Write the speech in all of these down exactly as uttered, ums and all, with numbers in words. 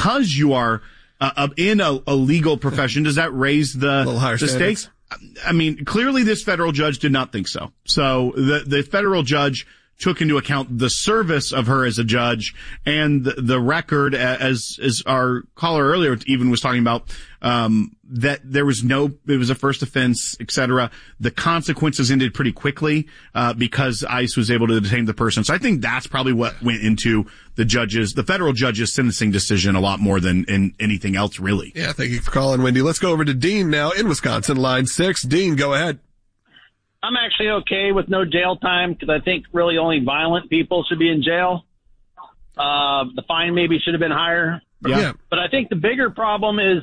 because you are uh, in a, a legal profession, does that raise the, the stakes? I mean, clearly this federal judge did not think so. So the, the federal judge took into account the service of her as a judge and the, the record, as as our caller earlier even was talking about, um, that there was no, it was a first offense, et cetera. The consequences ended pretty quickly, uh, because ICE was able to detain the person. So I think that's probably what went into the judge's, the federal judge's sentencing decision a lot more than in anything else, really. Yeah, thank you for calling, Wendy. Let's go over to Dean now in Wisconsin, line six. Dean, go ahead. I'm actually okay with no jail time because I think really only violent people should be in jail. Uh, the fine maybe should have been higher. Yeah. yeah. But I think the bigger problem is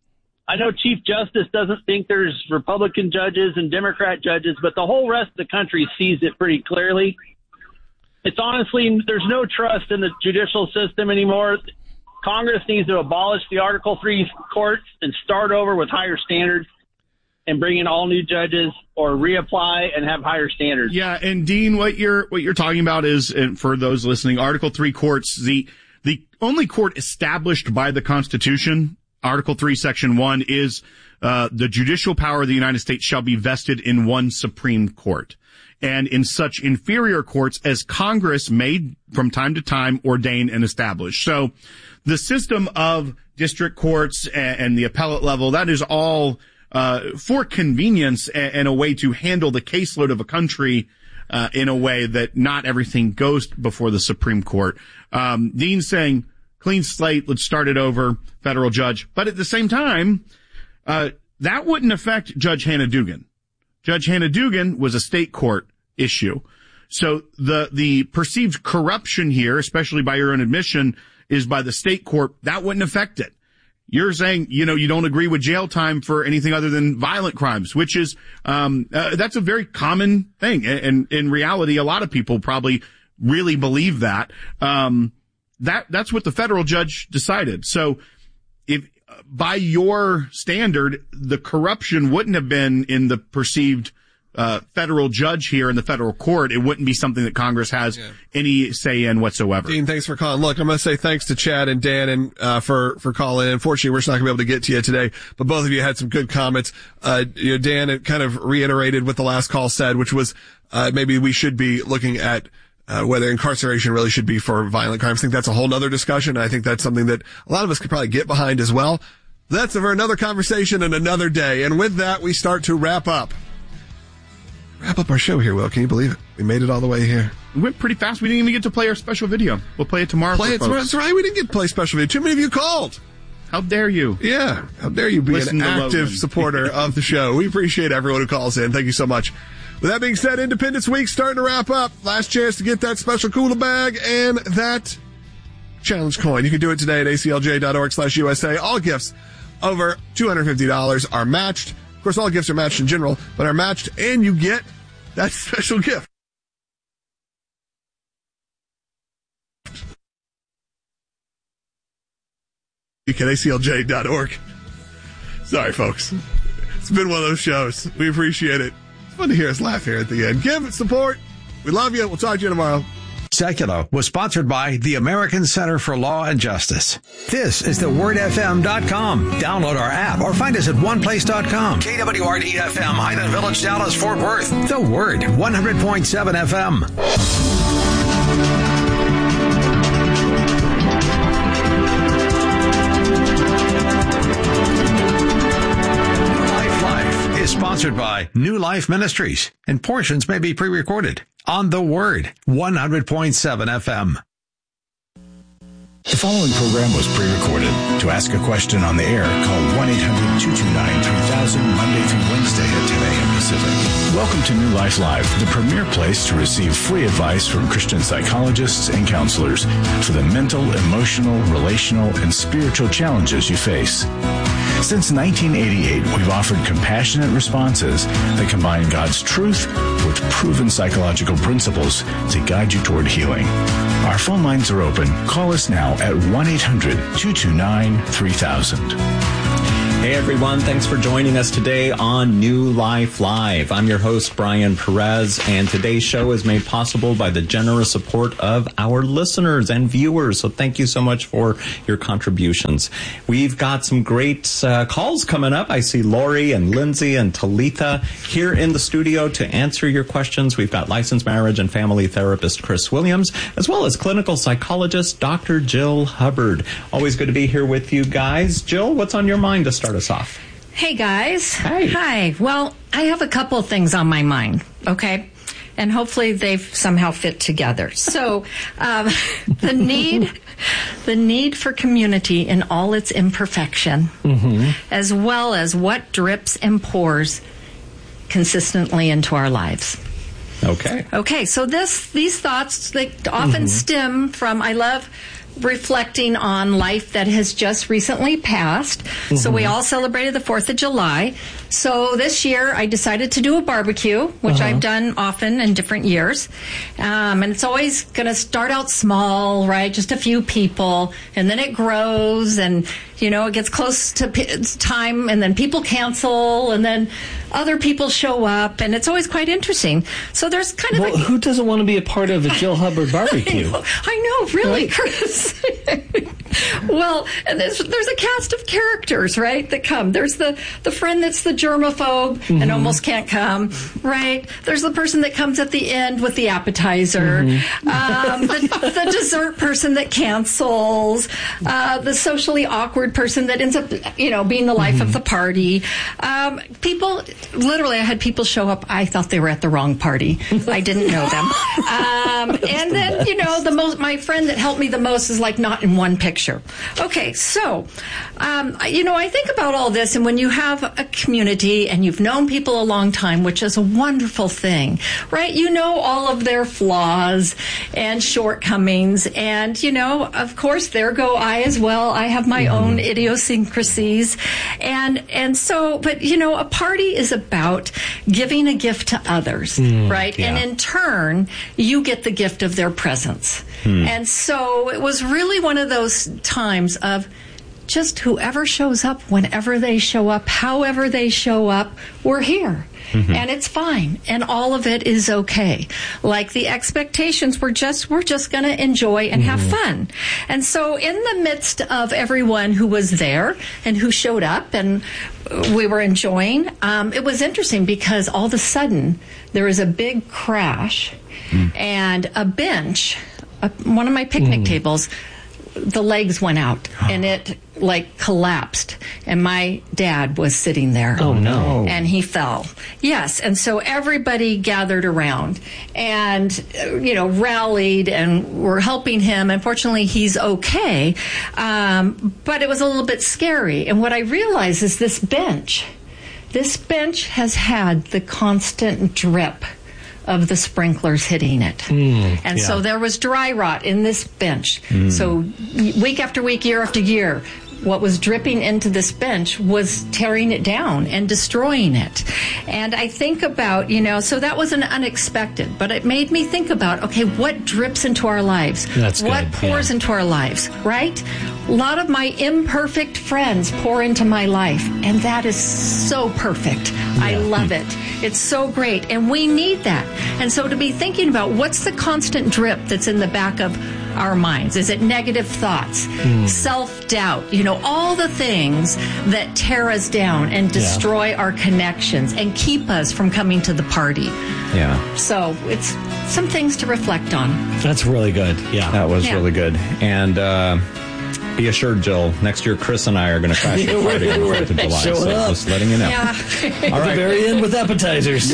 I know Chief Justice doesn't think there's Republican judges and Democrat judges, but the whole rest of the country sees it pretty clearly. It's honestly, there's no trust in the judicial system anymore. Congress needs to abolish the Article three courts and start over with higher standards and bring in all new judges or reapply and have higher standards. Yeah, and Dean, what you're what you're talking about is, and for those listening, Article three courts, the the only court established by the Constitution, Article three, Section one, is uh the judicial power of the United States shall be vested in one Supreme Court, and in such inferior courts as Congress may from time to time ordain and establish. So the system of district courts and, and the appellate level, that is all Uh, for convenience and, and a way to handle the caseload of a country, uh, in a way that not everything goes before the Supreme Court. Um, Dean's saying clean slate, let's start it over, federal judge. But at the same time, uh, that wouldn't affect Judge Hannah Dugan. Judge Hannah Dugan was a state court issue. So the, the perceived corruption here, especially by your own admission, is by the state court. That wouldn't affect it. You're saying, you know, you don't agree with jail time for anything other than violent crimes, which is, um, uh, that's a very common thing. And in reality, a lot of people probably really believe that. Um, that, that's what the federal judge decided. So if, uh, by your standard, the corruption wouldn't have been in the perceived Uh, federal judge here in the federal court, it wouldn't be something that Congress has yeah. any say in whatsoever. Dean, thanks for calling. Look, I'm going to say thanks to Chad and Dan and, uh, for, for calling in. Unfortunately, we're just not going to be able to get to you today, but both of you had some good comments. Uh, you know, Dan it kind of reiterated what the last call said, which was, uh, maybe we should be looking at, uh, whether incarceration really should be for violent crimes. I think that's a whole nother discussion. I think that's something that a lot of us could probably get behind as well. That's for another conversation and another day. And with that, we start to wrap up. Wrap up our show here, Will. Can you believe it? We made it all the way here. It went pretty fast. We didn't even get to play our special video. We'll play it tomorrow. Play it tomorrow. That's right. We didn't get to play special video. Too many of you called. How dare you? Yeah. How dare you be Listen an active supporter of the show. We appreciate everyone who calls in. Thank you so much. With that being said, Independence Week starting to wrap up. Last chance to get that special cooler bag and that challenge coin. You can do it today at aclj.org slash USA. All gifts over two hundred fifty dollars are matched. Of course, all gifts are matched in general, but are matched, and you get that special gift. You can A C L J dot org. Sorry, folks. It's been one of those shows. We appreciate it. It's fun to hear us laugh here at the end. Give it support. We love you. We'll talk to you tomorrow. Secular was sponsored by the American Center for Law and Justice. This is the word f m dot com. Download our app or find us at one place dot com. K W R D F M, Highland Village, Dallas, Fort Worth. The Word, one hundred point seven F M. Life Life is sponsored by New Life Ministries, and portions may be pre-recorded. On The Word, one hundred point seven F M. The following program was pre-recorded. To ask a question on the air, call one eight hundred two two nine three thousand Monday through Wednesday at ten a.m. Pacific. Welcome to New Life Live, the premier place to receive free advice from Christian psychologists and counselors for the mental, emotional, relational, and spiritual challenges you face. Since nineteen eighty-eight, we've offered compassionate responses that combine God's truth with proven psychological principles to guide you toward healing. Our phone lines are open. Call us now at one eight hundred two two nine three thousand. Hey everyone, thanks for joining us today on New Life Live. I'm your host, Brian Perez, and today's show is made possible by the generous support of our listeners and viewers. So thank you so much for your contributions. We've got some great uh, calls coming up. I see Lori and Lindsay and Talitha here in the studio to answer your questions. We've got licensed marriage and family therapist Chris Williams, as well as clinical psychologist Doctor Jill Hubbard. Always good to be here with you guys. Jill, what's on your mind to start us off? Hey, guys. Hi. Hi. Well, I have a couple of things on my mind, okay? And hopefully they've somehow fit together. So, um, the need, the need for community in all its imperfection, mm-hmm. as well as what drips and pours consistently into our lives. Okay. Okay, so this, these thoughts, they often mm-hmm. stem from, I love reflecting on life that has just recently passed. Mm-hmm. So we all celebrated the fourth of July. So this year I decided to do a barbecue, which uh-huh. I've done often in different years. Um, and it's always going to start out small, right? Just a few people. And then it grows and, you know, it gets close to p- time and then people cancel and then other people show up. And it's always quite interesting. So there's kind of well, a... who doesn't want to be a part of a Jill Hubbard barbecue? I know, I know really, right? Chris. Well, and there's, there's a cast of characters, right, that come. There's the, the friend that's the germaphobe mm-hmm. and almost can't come, right? There's the person that comes at the end with the appetizer, mm-hmm. um, the, the dessert person that cancels, uh, the socially awkward person that ends up, you know, being the life mm-hmm. of the party. Um, people, literally, I had people show up. I thought they were at the wrong party. I didn't know them. Um, and then, you know, the most, my friend that helped me the most is like not in one picture. Okay, so, um, you know, I think about all this, and when you have a community and you've known people a long time, which is a wonderful thing, right? You know all of their flaws and shortcomings, and, you know, of course, there go I as well. I have my mm-hmm. own idiosyncrasies, and and so, but, you know, a party is about giving a gift to others, mm, right? Yeah. And in turn, you get the gift of their presence. Hmm. And so it was really one of those times of just whoever shows up, whenever they show up, however they show up, we're here. Mm-hmm. And it's fine. And all of it is okay. Like the expectations were just, we're just going to enjoy and mm-hmm. have fun. And so in the midst of everyone who was there and who showed up and we were enjoying, um, it was interesting because all of a sudden there was a big crash mm. and a bench, a, one of my picnic mm. tables, the legs went out and it like collapsed, and my dad was sitting there. Oh no. And he fell. Yes. And so everybody gathered around and, you know, rallied and were helping him. Unfortunately, he's okay. Um, but it was a little bit scary. And what I realized is this bench, this bench has had the constant drip of the sprinklers hitting it. Mm, and yeah. so there was dry rot in this bench. Mm. So week after week, year after year, what was dripping into this bench was tearing it down and destroying it. And I think about, you know, so that was an unexpected, but it made me think about, okay, what drips into our lives? That's what good. pours yeah. into our lives, right? A lot of my imperfect friends pour into my life, and that is so perfect. Yeah. I love it. It's so great, and we need that. And so to be thinking about what's the constant drip that's in the back of our minds? Is it negative thoughts, mm. self-doubt, you know, all the things that tear us down and destroy yeah. our connections and keep us from coming to the party? Yeah. So it's some things to reflect on. That's really good. Yeah. That was yeah. really good. And, uh, be assured, Jill, next year Chris and I are going to crash the party on the fourth of July. So up. just letting you know. Yeah. All right. At the very end with appetizers.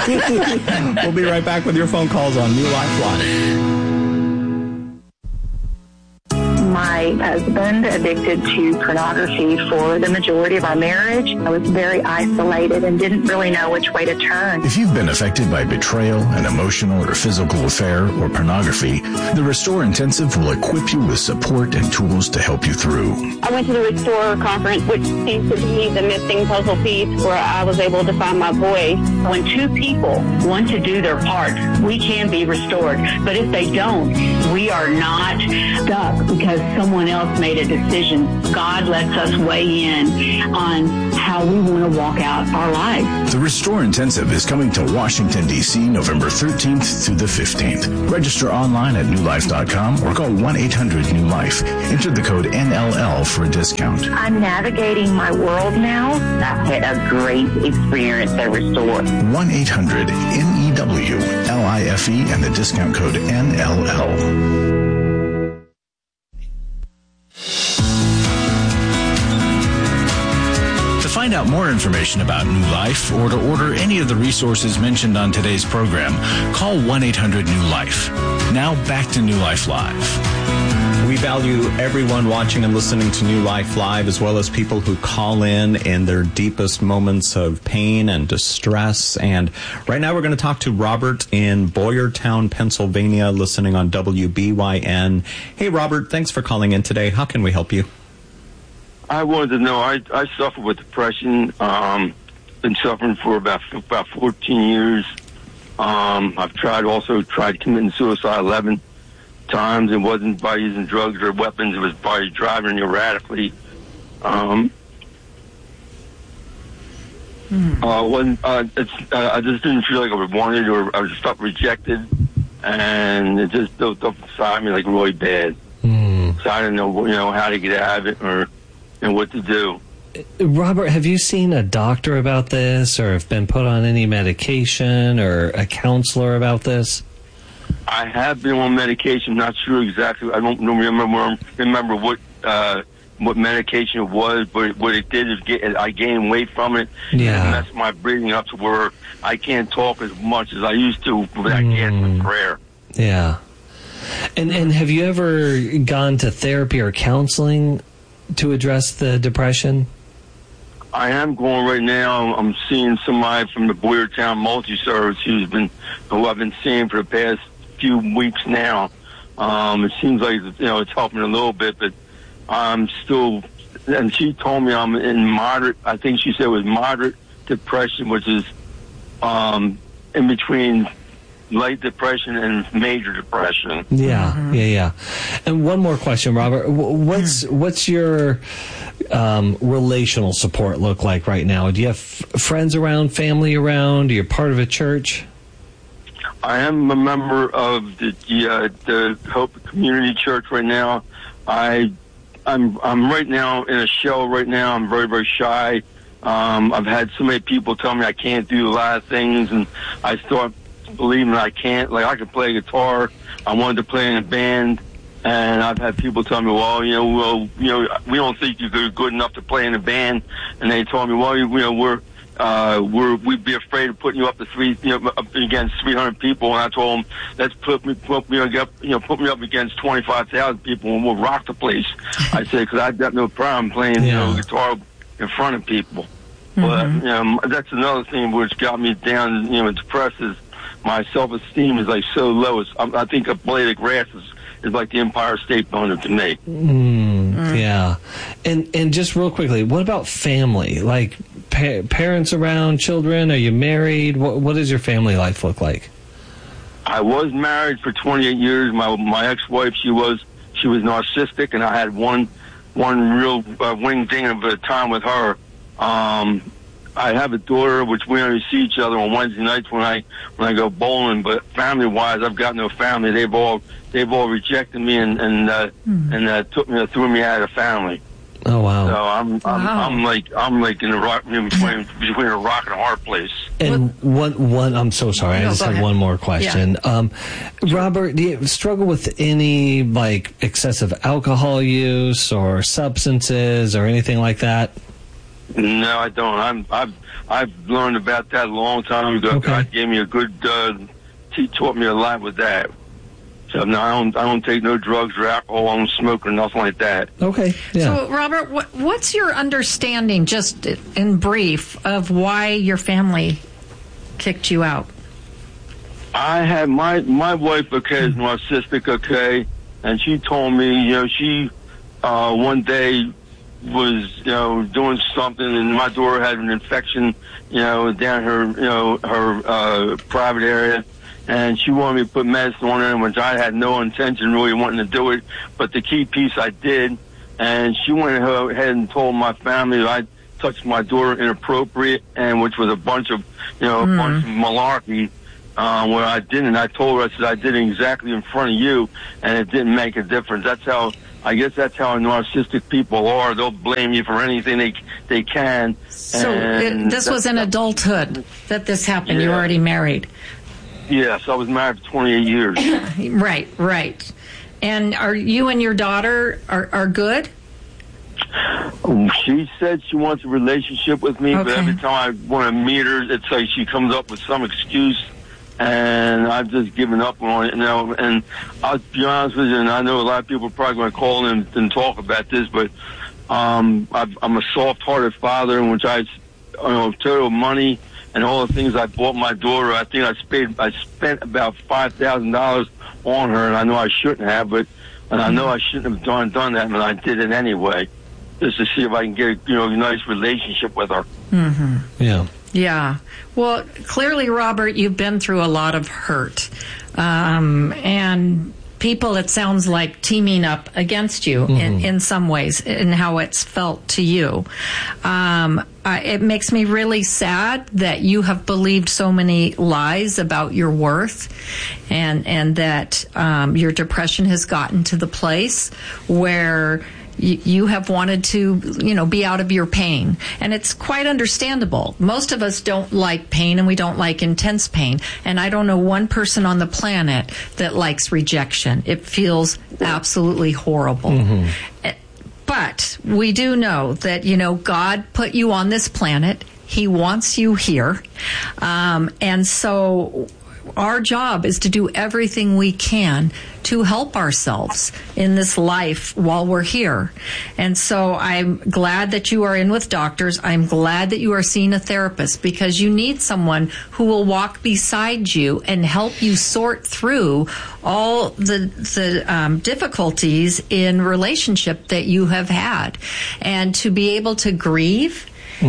Yes. We'll be right back with your phone calls on New Life Live. My husband addicted to pornography for the majority of our marriage. I was very isolated and didn't really know which way to turn. If you've been affected by betrayal, an emotional or physical affair, or pornography, the Restore Intensive will equip you with support and tools to help you through. I went to the Restore conference, which seems to be the missing puzzle piece where I was able to find my voice. When two people want to do their part, we can be restored. But if they don't, we are not stuck because someone someone else made a decision. God lets us weigh in on how we want to walk out our lives. The Restore Intensive is coming to Washington, D C November thirteenth through the fifteenth. Register online at new life dot com or call one eight hundred new life. Enter the code N L L for a discount. I'm navigating my world now. I've had a great experience at Restore. one eight hundred N E W L I F E and the discount code N L L. To find out more information about New Life or to order any of the resources mentioned on today's program, call one eight hundred new life. Now back to New Life Live. We value everyone watching and listening to New Life Live, as well as people who call in in their deepest moments of pain and distress. And right now we're going to talk to Robert in Boyertown, Pennsylvania, listening on W B Y N. Hey, Robert, thanks for calling in today. How can we help you? I wanted to know, I, I suffer with depression. Um, been suffering for about about fourteen years. Um, I've tried also tried committing suicide eleven times. It wasn't by using drugs or weapons. It was by driving erratically. Um, hmm. uh, when, uh, it's, uh, I just didn't feel like I was wanted, or I was just felt rejected, and it just built up inside me like really bad. Hmm. So I didn't know, you know, how to get out of it or and what to do. Robert, have you seen a doctor about this, or have been put on any medication, or a counselor about this? I have been on medication. Not sure exactly. I don't remember remember what uh, what medication it was, but what it did is get, I gained weight from it. Yeah, and it messed my breathing up to where I can't talk as much as I used to with that mm. cancer prayer. Yeah, and and have you ever gone to therapy or counseling to address the depression? I am going right now. I'm seeing somebody from the Boyertown Multi-Service who's been, who I've been seeing for the past few weeks now. Um, it seems like, you know, it's helping a little bit, but I'm still, and she told me I'm in moderate, I think she said it was moderate depression, which is um, in between light depression and major depression. Yeah, mm-hmm. yeah, yeah. And one more question, Robert. What's what's your um, relational support look like right now? Do you have f- friends around, family around? Are you part of a church? I am a member of the the, uh, the Hope Community Church right now. I I'm I'm right now in a shell right now. I'm very very shy. Um, I've had so many people tell me I can't do a lot of things, and I start believing I can't. Like, I could play guitar. I wanted to play in a band, and I've had people tell me, well, you know, well, you know, we don't think you're good enough to play in a band. And they told me, well, you, you know, we're, uh, we're, we'd be afraid of putting you up to three, you know, up against three hundred people. And I told them, let's put me, put me up, you know, put me up against twenty-five thousand people, and we'll rock the place. I said, because I've got no problem playing, you know, guitar in front of people. Mm-hmm. But, you know, that's another thing which got me down, you know, depressed is my self-esteem is like so low. It's, I, I think a blade of grass is, is like the Empire State Building to me. Mm, mm. Yeah. And and just real quickly, what about family? Like pa- parents around, children? Are you married? What What does your family life look like? I was married for twenty-eight years. My my ex-wife, she was she was narcissistic, and I had one one real uh, wing ding of a time with her. Um, I have a daughter, which we only see each other on Wednesday nights when I when I go bowling. But family wise, I've got no family. They've all they've all rejected me and and uh, mm. and uh, took me threw me out of family. Oh wow! So I'm I'm, wow. I'm like I'm like in a rock in between between a rock and a hard place. And one one I'm so sorry. No, I just have ahead. one more question. Yeah. Um, Robert, do you struggle with any like excessive alcohol use or substances or anything like that? No, I don't. I'm, I've I've learned about that a long time ago. Okay. God gave me a good. Uh, he taught me a lot with that. So no, I don't. I don't take no drugs or alcohol. I don't smoke or nothing like that. Okay. Yeah. So, Robert, what, what's your understanding, just in brief, of why your family kicked you out? I had my my wife. Okay, is narcissistic. Okay, and she told me, you know, she uh, one day was, you know, doing something, and my daughter had an infection, you know, down her, you know, her uh, private area, and she wanted me to put medicine on her, which I had no intention really wanting to do it. But the key piece I did, and she went ahead and told my family that I touched my daughter inappropriate, and which was a bunch of, you know, a Mm. bunch of malarkey. Uh, where I didn't. I told her, I said, I did it exactly in front of you, and it didn't make a difference. That's how, I guess that's how narcissistic people are. They'll blame you for anything they they can. So and it, this was in adulthood that this happened. You were Yeah. already married. Yes, I was married for twenty-eight years. Right, right. And are you and your daughter are, are good? She said she wants a relationship with me, but Okay. every time I want to meet her, it's like she comes up with some excuse, and I've just given up on it. You know, and I'll be honest with you, and I know a lot of people are probably going to call in and talk about this, but um, I've, I'm a soft-hearted father in which I, you know, total money and all the things I bought my daughter. I think I spent I spent about five thousand dollars on her, and I know I shouldn't have, but and I know I shouldn't have done done that, but I did it anyway, just to see if I can get a, you know, a nice relationship with her. Mm-hmm. Yeah. Yeah. Well, clearly, Robert, you've been through a lot of hurt. Um, and people, it sounds like, teaming up against you Mm-hmm. in, in some ways, in how it's felt to you. Um, I, it makes me really sad that you have believed so many lies about your worth, and, and that um, your depression has gotten to the place where you, you have wanted to, you know, be out of your pain. And it's quite understandable. Most of us don't like pain, and we don't like intense pain. And I don't know one person on the planet that likes rejection. It feels absolutely horrible. Mm-hmm. But we do know that, you know, God put you on this planet. He wants you here. Um, and so our job is to do everything we can to help ourselves in this life while we're here. And so I'm glad that you are in with doctors. I'm glad that you are seeing a therapist, because you need someone who will walk beside you and help you sort through all the the um, difficulties in relationship that you have had, and to be able to grieve. Mm.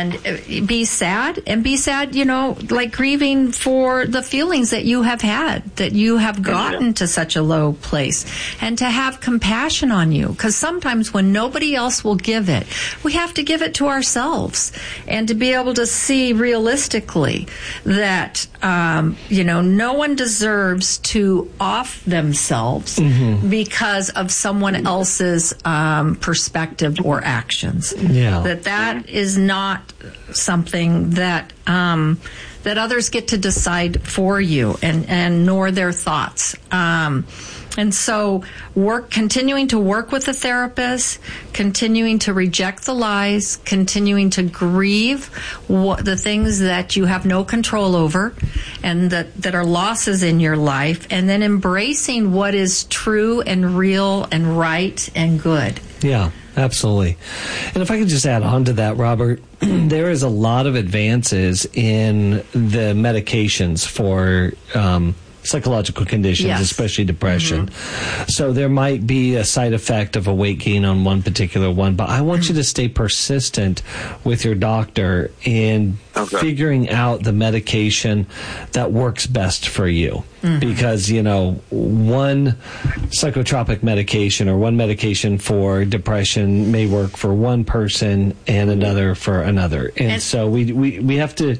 And be sad, and be sad, you know, like grieving for the feelings that you have had, that you have gotten to such a low place, and to have compassion on you. Because sometimes when nobody else will give it, we have to give it to ourselves, and to be able to see realistically that, um, you know, no one deserves to off themselves mm-hmm. because of someone else's um, perspective or actions. Yeah. That that is not something that um, that others get to decide for you, and, and nor their thoughts. Um, and so, work continuing to work with the therapist, continuing to reject the lies, continuing to grieve what, the things that you have no control over, and that, that are losses in your life, and then embracing what is true and real and right and good. Yeah. Absolutely. And if I could just add on to that, Robert, there is a lot of advances in the medications for um, psychological conditions, yes. especially depression. Mm-hmm. So there might be a side effect of a weight gain on one particular one, but I want you to stay persistent with your doctor in okay. figuring out the medication that works best for you. Mm-hmm. Because, you know, one psychotropic medication or one medication for depression may work for one person and another for another. And, and so we, we, we have to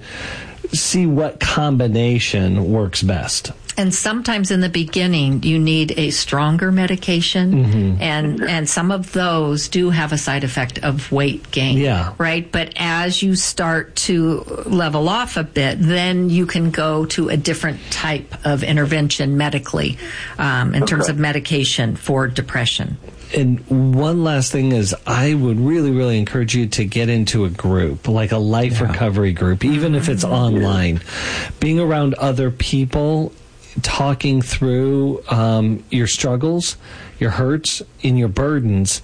see what combination works best. And sometimes in the beginning, you need a stronger medication, mm-hmm. and and some of those do have a side effect of weight gain, yeah. right? But as you start to level off a bit, then you can go to a different type of intervention medically um, in okay. terms of medication for depression. And one last thing is, I would really, really encourage you to get into a group, like a life yeah. recovery group, even if it's online. Being around other people, talking through um, your struggles, your hurts, and your burdens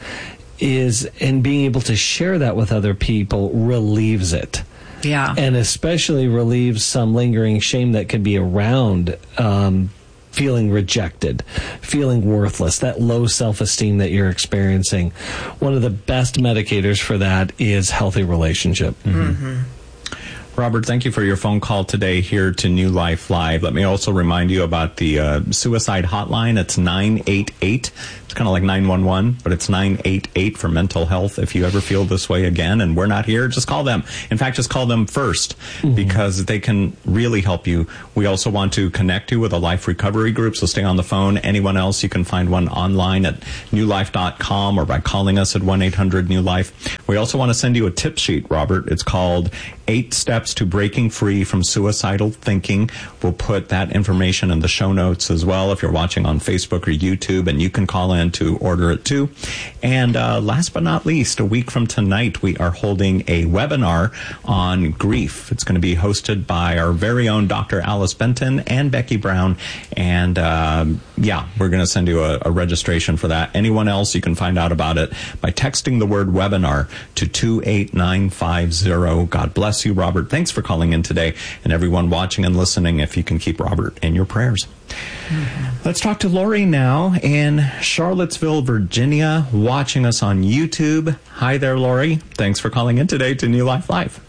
is, and being able to share that with other people relieves it. Yeah. And especially relieves some lingering shame that could be around um, feeling rejected, feeling worthless, that low self-esteem that you're experiencing. One of the best medicators for that is healthy relationship. Mm-hmm. Robert, thank you for your phone call today here to New Life Live. Let me also remind you about the uh, suicide hotline. It's nine eight eight. It's kind of like nine one one, but it's nine eight eight for mental health. If you ever feel this way again and we're not here, just call them. In fact, just call them first mm-hmm. because they can really help you. We also want to connect you with a life recovery group, so stay on the phone. Anyone else, you can find one online at new life dot com or by calling us at one eight hundred new life. We also want to send you a tip sheet, Robert. It's called Eight Steps to Breaking Free from Suicidal Thinking. We'll put that information in the show notes as well if you're watching on Facebook or YouTube, and you can call in to order it too. And uh, last but not least, a week from tonight, we are holding a webinar on grief. It's going to be hosted by our very own Doctor Alice Benton and Becky Brown. And uh, yeah, we're going to send you a, a registration for that. Anyone else, you can find out about it by texting the word webinar to two eight nine five zero. God bless you, Robert. Thanks for calling in today. And everyone watching and listening, if you can keep Robert in your prayers. Mm-hmm. Let's talk to Lori now in Charlottesville, Virginia, watching us on YouTube. Hi there, Lori. Thanks for calling in today to New Life Live.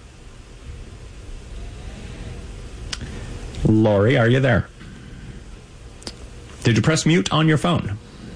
Lori, are you there? Did you press mute on your phone?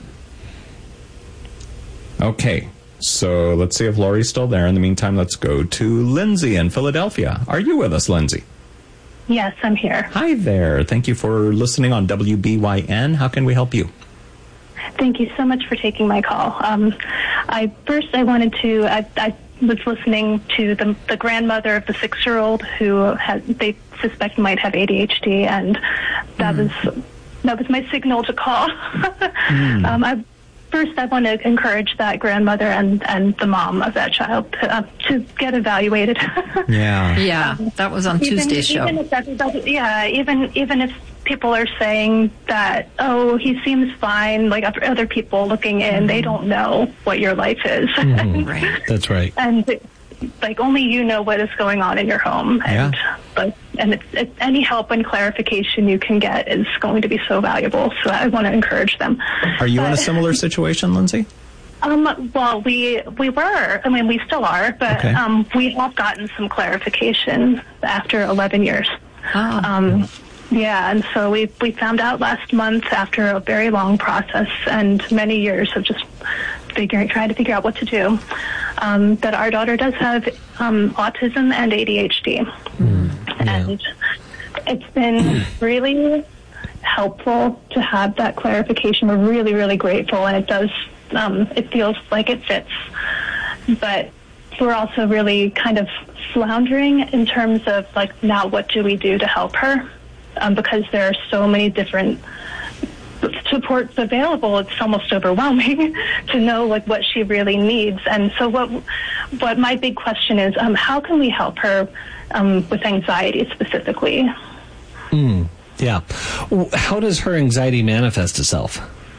Okay. So let's see if Lori's still there. In the meantime, let's go to Lindsay in Philadelphia. Are you with us, Lindsay? Yes, I'm here. Hi there. Thank you for listening on W B Y N. How can we help you? Thank you so much for taking my call. Um, I first I wanted to. I, I was listening to the the grandmother of the six-year-old who has, they suspect might have A D H D, and that mm. was that was my signal to call. mm. um, I. First, I want to encourage that grandmother and, and the mom of that child to, uh, to get evaluated. yeah, yeah, um, that was on even, Tuesday's show. Even if everybody, yeah, even even if people are saying that, oh, he seems fine, like other people looking in, mm-hmm. they don't know what your life is. Mm-hmm. Right, that's right. And like only you know what is going on in your home, and yeah. but and it's, it's any help and clarification you can get is going to be so valuable. So I want to encourage them. Are you but, in a similar situation, Lindsay? Um, well, we we were. I mean, we still are, but okay. um, we have gotten some clarification after eleven years. Oh. Um, yeah, and so we we found out last month after a very long process and many years of just figuring, trying to figure out what to do, um, that our daughter does have um, autism and A D H D. Mm, yeah. And it's been really helpful to have that clarification. We're really, really grateful, and it does, um, it feels like it fits. But we're also really kind of floundering in terms of, like, now what do we do to help her? Um, because there are so many different supports available, it's almost overwhelming to know like what she really needs. And so what what my big question is, um, how can we help her um, with anxiety specifically? Mm, yeah. How does her anxiety manifest itself?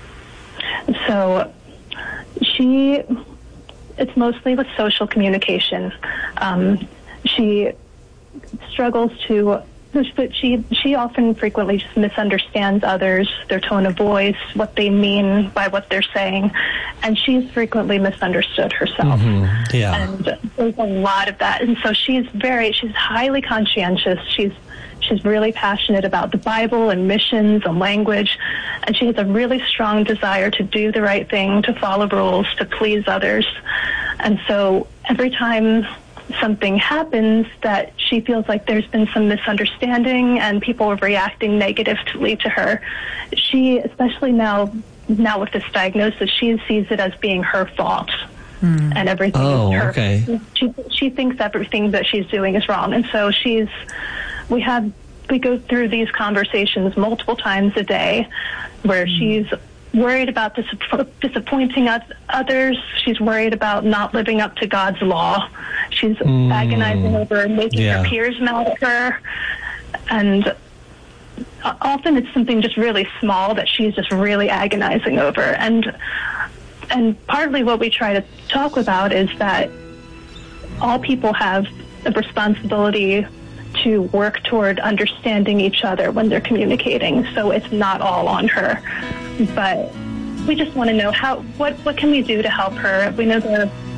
So she, it's mostly with social communication. Um, she struggles to But she she often frequently just misunderstands others, their tone of voice, what they mean by what they're saying, and she's frequently misunderstood herself. Mm-hmm. Yeah. And there's a lot of that. And so she's very she's highly conscientious. She's she's really passionate about the Bible and missions and language, and she has a really strong desire to do the right thing, to follow rules, to please others. And so every time something happens that she feels like there's been some misunderstanding and people are reacting negatively to her, she, especially now now with this diagnosis, she sees it as being her fault. Mm. And everything oh, is her. Okay. She she thinks everything that she's doing is wrong. And so she's we have we go through these conversations multiple times a day where mm. she's worried about dis- disappointing others. She's worried about not living up to God's law. She's mm. agonizing over making yeah. her peers mad at her. And often it's something just really small that she's just really agonizing over. And and partly what we try to talk about is that all people have a responsibility to work toward understanding each other when they're communicating. So it's not all on her. But we just want to know how what what can we do to help her? We know there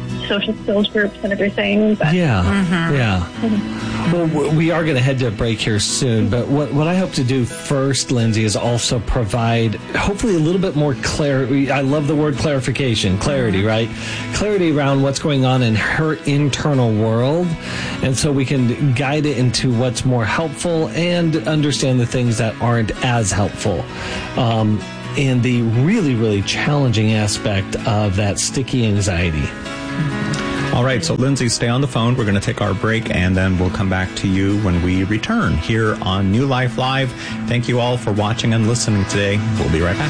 social skills groups and everything. But, Yeah, Mhm. yeah. Mhm. Well, w- we are going to head to a break here soon, but what, what I hope to do first, Lindsay, is also provide hopefully a little bit more clarity. I love the word clarification, clarity, right? Clarity around what's going on in her internal world, and so we can guide it into what's more helpful and understand the things that aren't as helpful. Um, and the really, really challenging aspect of that sticky anxiety. All right, so Lindsay, stay on the phone. We're going to take our break, and then we'll come back to you when we return here on New Life Live. Thank you all for watching and listening today. We'll be right back.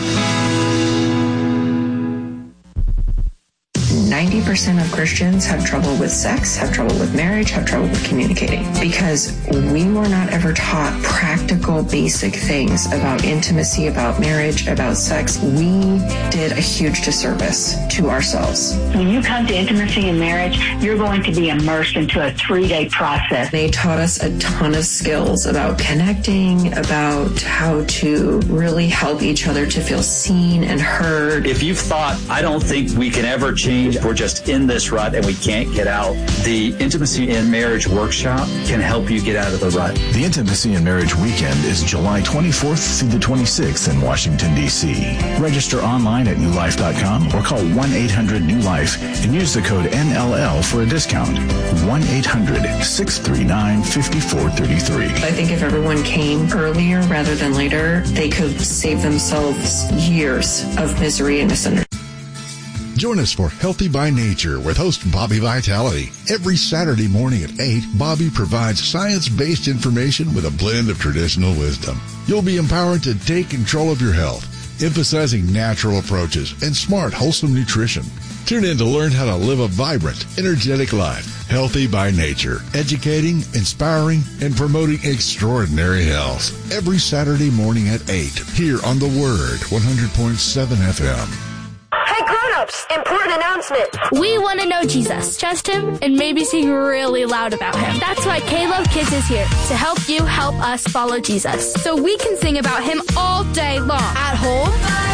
ninety percent of Christians have trouble with sex, have trouble with marriage, have trouble with communicating because we were not ever taught practical, basic things about intimacy, about marriage, about sex. We did a huge disservice to ourselves. When you come to intimacy and marriage, you're going to be immersed into a three-day process. They taught us a ton of skills about connecting, about how to really help each other to feel seen and heard. If you've thought, I don't think we can ever change, we're just in this rut and we can't get out, the Intimacy in Marriage Workshop can help you get out of the rut. The Intimacy and Marriage Weekend is July twenty-fourth through the twenty-sixth in Washington, D C Register online at new life dot com or call one eight hundred new life and use the code N L L for a discount. one eight hundred six three nine five four three three. I think if everyone came earlier rather than later, they could save themselves years of misery and misunderstanding. Join us for Healthy by Nature with host Bobby Vitality. Every Saturday morning at eight, Bobby provides science-based information with a blend of traditional wisdom. You'll be empowered to take control of your health, emphasizing natural approaches and smart, wholesome nutrition. Tune in to learn how to live a vibrant, energetic life. Healthy by Nature, educating, inspiring, and promoting extraordinary health. Every Saturday morning at eight, here on The Word, one hundred point seven F M. Hey grown-ups, important announcement. We want to know Jesus, trust him, and maybe sing really loud about him. That's why K-Love Kids is here to help you help us follow Jesus. So we can sing about him all day long. At home,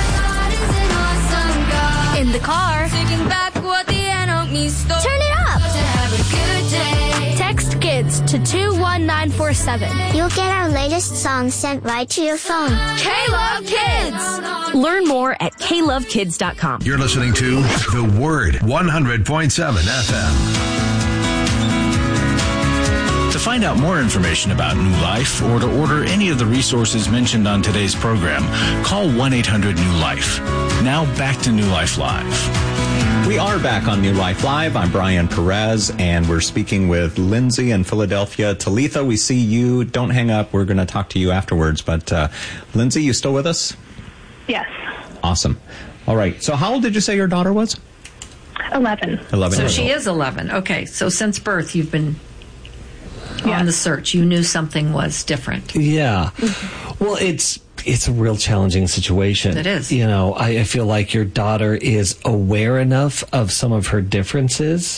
in the car, taking back what the enemy stole. Turn it up. To have a good day. Text kids to two one nine four seven. You'll get our latest songs sent right to your phone. K-Love Kids. Learn more at K love kids dot com. You're listening to The Word, one hundred point seven F M. To find out more information about New Life or to order any of the resources mentioned on today's program, call one eight hundred new life. Now back to New Life Live. We are back on New Life Live. I'm Brian Perez, and we're speaking with Lindsay in Philadelphia. Talitha, we see you. Don't hang up. We're going to talk to you afterwards. But uh, Lindsay, you still with us? Yes. Awesome. All right. So how old did you say your daughter was? eleven. eleven So years she old. is eleven. Okay. So since birth, you've been on the search. You knew something was different. Yeah. Well, it's it's a real challenging situation. It is. You know, I, I feel like your daughter is aware enough of some of her differences,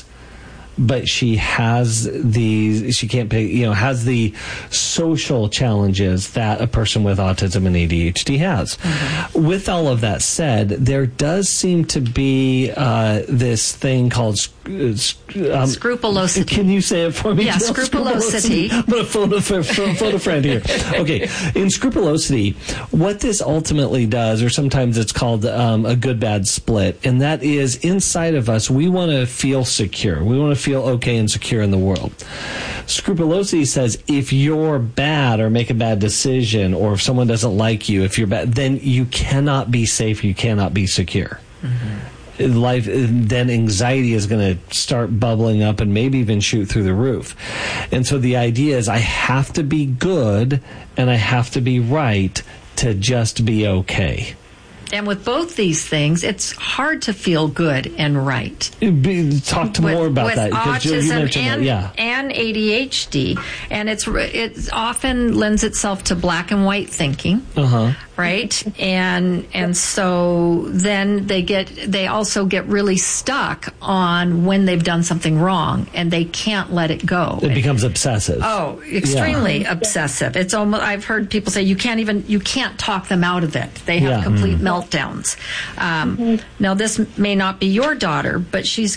but she has the she can't pay, you know, has the social challenges that a person with autism and A D H D has. Mm-hmm. With all of that said, there does seem to be uh, this thing called um, scrupulosity. Can you say it for me? Yeah, Jill? scrupulosity. I'm going to phone a, phone a friend here. Okay, in scrupulosity, what this ultimately does, or sometimes it's called um, a good-bad split, and that is inside of us, we want to feel secure. We want to feel okay and secure in the world. Scrupulosity says if you're bad or make a bad decision, or if someone doesn't like you, if you're bad, then you cannot be safe, you cannot be secure. Mm-hmm. Life, then anxiety is going to start bubbling up and maybe even shoot through the roof. And so the idea is I have to be good and I have to be right to just be okay. And with both these things, it's hard to feel good and right. Be, talk to with, more about with that. Because you autism mentioned and, that, yeah. and A D H D. And it's it often lends itself to black and white thinking. Uh-huh. Right? And and so then they get they also get really stuck on when they've done something wrong and they can't let it go. It becomes obsessive. Oh, extremely yeah. obsessive. It's almost I've heard people say you can't even you can't talk them out of it. They have Yeah. complete Mm. meltdowns. Um, now this may not be your daughter, but she's got the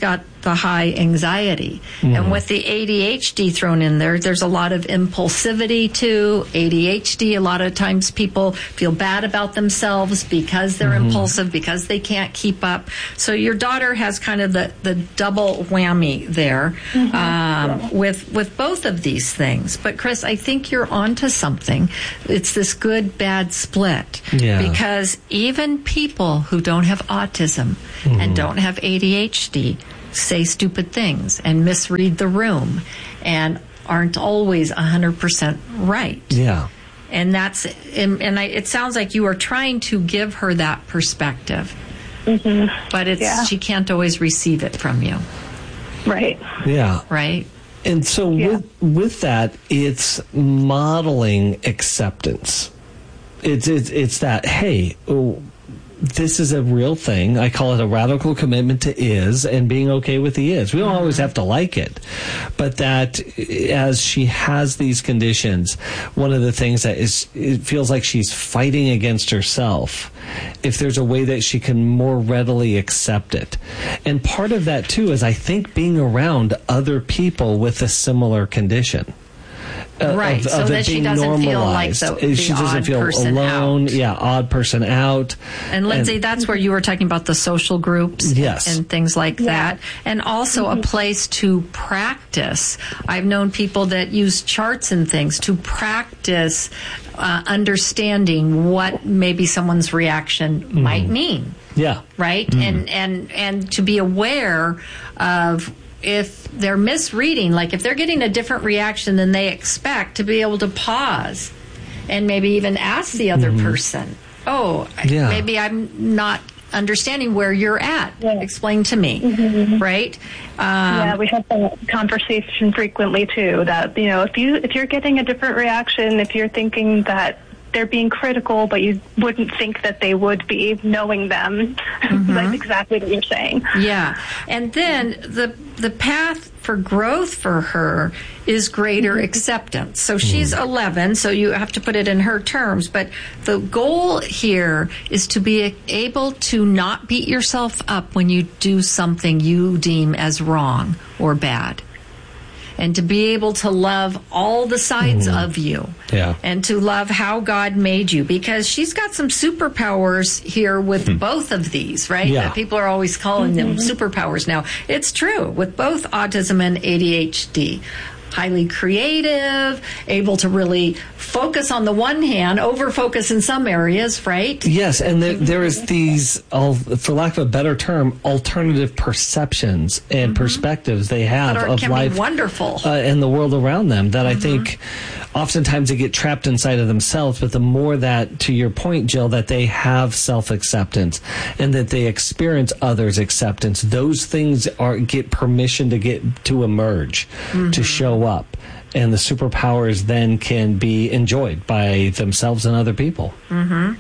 the high anxiety. Mm. And with the A D H D thrown in there, there's a lot of impulsivity too. A D H D, a lot of times people feel bad about themselves because they're mm-hmm. impulsive, because they can't keep up. So your daughter has kind of the, the double whammy there mm-hmm. um, yeah. with, with both of these things. But Chris, I think you're onto something. It's this good, bad split. Yeah. Because even people who don't have autism mm-hmm. and don't have A D H D say stupid things and misread the room and aren't always one hundred percent right. Yeah. And that's, and, and I, it sounds like you are trying to give her that perspective. Mm-hmm. But it's yeah. she can't always receive it from you. Right. Yeah. Right. And so yeah. with with that, it's modeling acceptance. It's it's it's that, hey, oh, this is a real thing. I call it a radical commitment to is and being okay with the is. We don't always have to like it. But that as she has these conditions, one of the things that is, it feels like she's fighting against herself. If there's a way that she can more readily accept it. And part of that too is I think being around other people with a similar condition. Uh, right, of, of so that she doesn't normalized. feel like the, the she doesn't odd feel person alone. out. Yeah, odd person out. And Lindsay, and, that's where you were talking about the social groups yes. and things like yeah. that. And also mm-hmm. a place to practice. I've known people that use charts and things to practice uh, understanding what maybe someone's reaction mm-hmm. might mean. Yeah. Right? Mm-hmm. And, and, and to be aware of if they're misreading, like if they're getting a different reaction than they expect, to be able to pause and maybe even ask the other mm-hmm. person, oh, yeah. maybe I'm not understanding where you're at. Yeah. Explain to me, mm-hmm. right? Um, yeah, we have that conversation frequently too, that, you know, if you, if you're getting a different reaction, if you're thinking that they're being critical, but you wouldn't think that they would be, knowing them. Mm-hmm. That's exactly what you're saying. Yeah. And then the the path for growth for her is greater mm-hmm. acceptance. So she's eleven, so you have to put it in her terms. But the goal here is to be able to not beat yourself up when you do something you deem as wrong or bad. And to be able to love all the sides mm. of you. Yeah. And to love how God made you. Because she's got some superpowers here with mm. both of these, right? Yeah. That people are always calling mm-hmm. them superpowers now. It's true with both autism and A D H D. Highly creative, able to really focus on the one hand, over focus in some areas, right? Yes, and there, there is these, for lack of a better term, alternative perceptions and mm-hmm. perspectives they have that are, of can life be wonderful. Uh, and the world around them that mm-hmm. I think oftentimes they get trapped inside of themselves. But the more that, to your point, Jill, that they have self-acceptance and that they experience others' acceptance, those things are get permission to get to emerge, mm-hmm. to show up, and the superpowers then can be enjoyed by themselves and other people. Mm-hmm.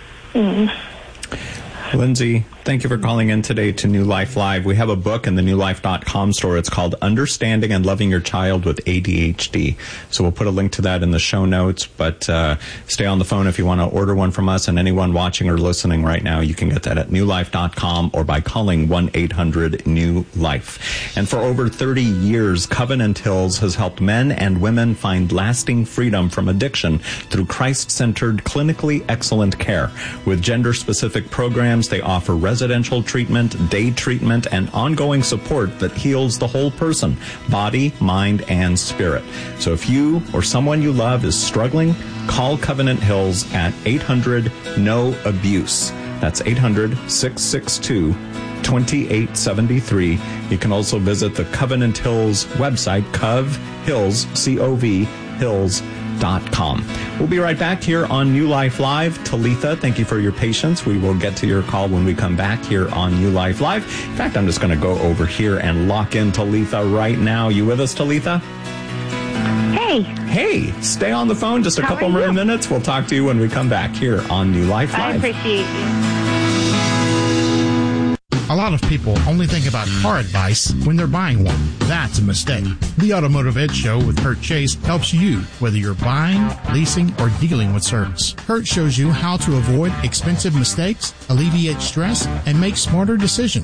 Mm. Lindsay, thank you for calling in today to New Life Live. We have a book in the new life dot com store. It's called Understanding and Loving Your Child with A D H D. So we'll put a link to that in the show notes, but uh, stay on the phone if you want to order one from us. And anyone watching or listening right now, you can get that at new life dot com or by calling one eight hundred new life. And for over thirty years, Covenant Hills has helped men and women find lasting freedom from addiction through Christ-centered, clinically excellent care. With gender-specific programs, they offer residential treatment, day treatment, and ongoing support that heals the whole person, body, mind, and spirit. So if you or someone you love is struggling, call Covenant Hills at eight hundred N O abuse. That's eight hundred, six six two, two eight seven three. You can also visit the Covenant Hills website, Cov Hills, C O V, Hills. Dot com. We'll be right back here on New Life Live. Talitha, thank you for your patience. We will get to your call when we come back here on New Life Live. In fact, I'm just going to go over here and lock in Talitha right now. You with us, Talitha? Hey. Hey, stay on the phone just a How couple more minutes. We'll talk to you when we come back here on New Life Live. I appreciate you. A lot of people only think about car advice when they're buying one. That's a mistake. The Automotive Edge Show with Kurt Chase helps you, whether you're buying, leasing, or dealing with service. Kurt shows you how to avoid expensive mistakes, alleviate stress, and make smarter decisions.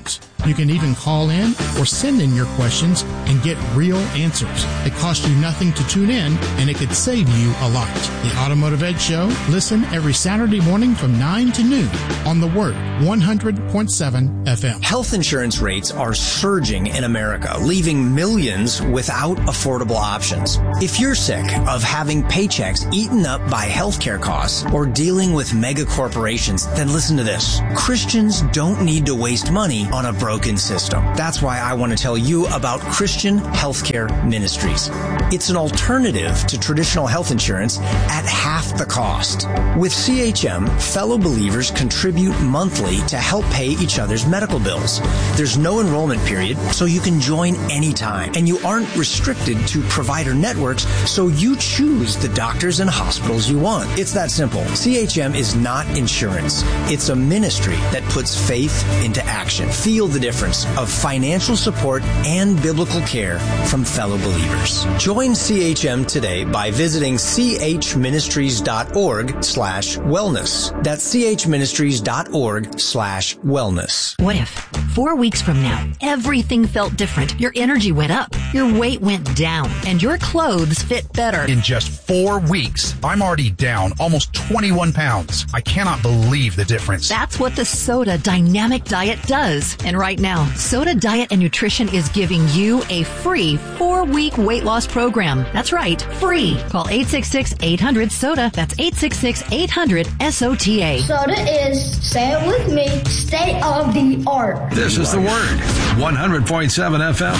You can even call in or send in your questions and get real answers. It costs you nothing to tune in, and it could save you a lot. The Automotive Edge Show, listen every Saturday morning from nine to noon on The Word, one hundred point seven F M. Health insurance rates are surging in America, leaving millions without affordable options. If you're sick of having paychecks eaten up by healthcare costs or dealing with mega corporations, then listen to this. Christians don't need to waste money on a broken system. That's why I want to tell you about Christian Healthcare Ministries. It's an alternative to traditional health insurance at half the cost. With C H M, fellow believers contribute monthly to help pay each other's medical bills. There's no enrollment period, so you can join anytime. And you aren't restricted to provider networks, so you choose the doctors and hospitals you want. It's that simple. C H M is not insurance. It's a ministry that puts faith into action. Feel the difference of financial support and biblical care from fellow believers. Join C H M today by visiting chministries.org slash wellness. That's chministries.org slash wellness. What if four weeks from now, everything felt different? Your energy went up, your weight went down, and your clothes fit better. In just four weeks, I'm already down almost twenty-one pounds. I cannot believe the difference. That's what the Soda Dynamic Diet does. And right now, Soda Diet and Nutrition is giving you a free four-week weight loss program. That's right, free. Call eight six six, eight hundred, SODA. That's eight six six, eight hundred, S O T A. Soda is, say it with me, state of the art. This is The Word, one hundred point seven F M.